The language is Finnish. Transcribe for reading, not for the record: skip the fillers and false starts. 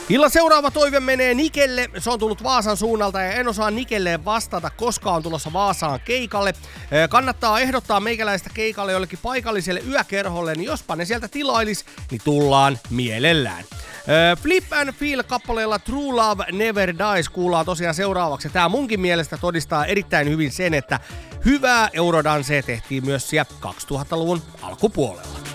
Illan seuraava toive menee Nikelle. Se on tullut Vaasan suunnalta ja en osaa Nikelleen vastata, koska on tulossa Vaasaan keikalle. Kannattaa ehdottaa meikäläistä keikalle jollekin paikalliselle yökerholle, niin jospa ne sieltä tilailis, niin tullaan mielellään. Flip and Feel -kappaleella True Love Never Dies kuullaan tosiaan seuraavaksi. Tää munkin mielestä todistaa erittäin hyvin sen, että hyvää eurodansea tehtiin myös siellä 2000-luvun alkupuolella.